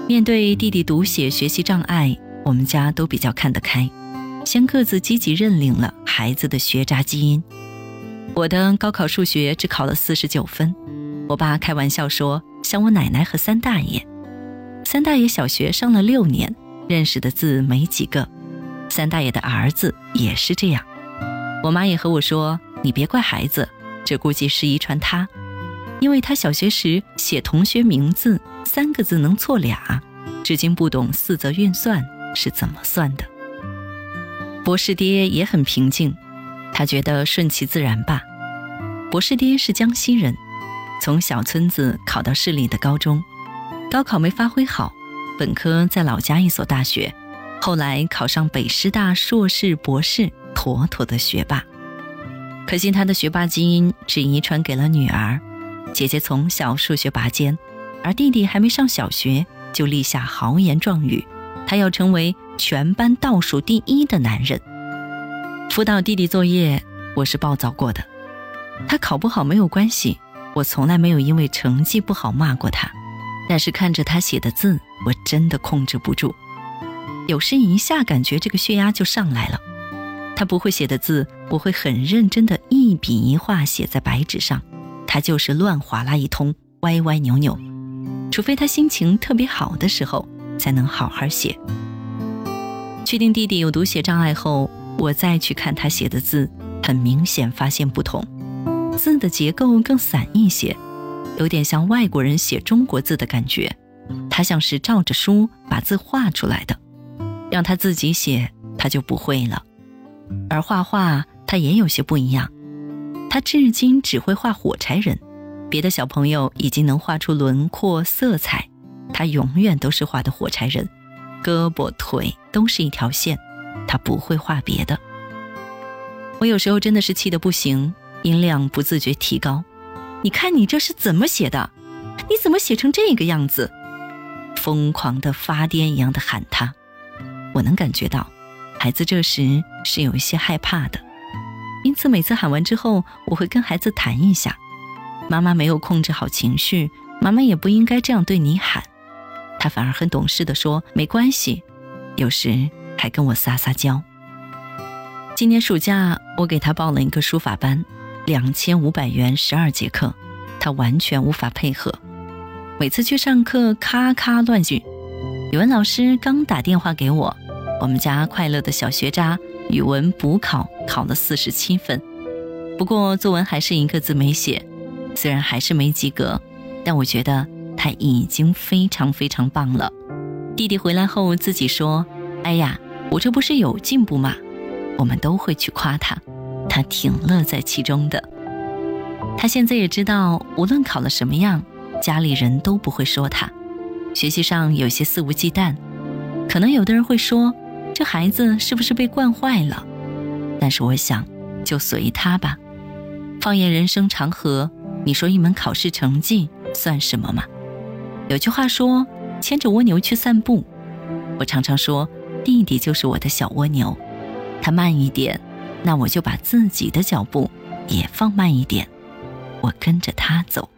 面对弟弟读写学习障碍，我们家都比较看得开，先各自积极认领了孩子的学渣基因。我的高考数学只考了49分，我爸开玩笑说像我奶奶和三大爷。三大爷小学上了6年，认识的字没几个，三大爷的儿子也是这样。我妈也和我说，你别怪孩子，这估计是遗传他，因为他小学时写同学名字3个字能错俩，至今不懂4则运算是怎么算的。博士爹也很平静，他觉得顺其自然吧。博士爹是江西人，从小村子考到市里的高中，高考没发挥好，本科在老家一所大学，后来考上北师大硕士博士，妥妥的学霸。可惜他的学霸基因只遗传给了女儿，姐姐从小数学拔尖，而弟弟还没上小学就立下豪言壮语，他要成为全班倒数第1的男人。辅导弟弟作业，我是暴躁过的，他考不好没有关系，我从来没有因为成绩不好骂过他，但是看着他写的字，我真的控制不住，有时一下感觉这个血压就上来了。他不会写的字，我会很认真的一笔一画写在白纸上，他就是乱划拉一通，歪歪扭扭，除非他心情特别好的时候才能好好写。确定弟弟有读写障碍后，我再去看他写的字，很明显发现不同，字的结构更散一些，有点像外国人写中国字的感觉，他像是照着书把字画出来的，让他自己写他就不会了。而画画他也有些不一样，他至今只会画火柴人，别的小朋友已经能画出轮廓色彩，他永远都是画的火柴人，胳膊腿都是一条线，他不会画别的。我有时候真的是气得不行，音量不自觉提高，你看你这是怎么写的？你怎么写成这个样子？疯狂的发癫一样的喊他。我能感觉到孩子这时是有一些害怕的，因此每次喊完之后，我会跟孩子谈一下，妈妈没有控制好情绪，妈妈也不应该这样对你喊。他反而很懂事地说没关系，有时还跟我撒撒娇。今年暑假我给他报了一个书法班，2500元12节课，他完全无法配合，每次去上课咔咔乱句。语文老师刚打电话给我，我们家快乐的小学渣语文补考考了47分，不过作文还是1个字没写，虽然还是没及格，但我觉得他已经非常非常棒了。弟弟回来后自己说，哎呀，我这不是有进步吗？我们都会去夸他，他挺乐在其中的。他现在也知道，无论考了什么样，家里人都不会说他，学习上有些肆无忌惮，可能有的人会说，这孩子是不是被惯坏了？但是我想，就随他吧。放眼人生长河，你说一门考试成绩算什么吗？有句话说，牵着蜗牛去散步。我常常说，弟弟就是我的小蜗牛，他慢一点，那我就把自己的脚步也放慢一点，我跟着他走。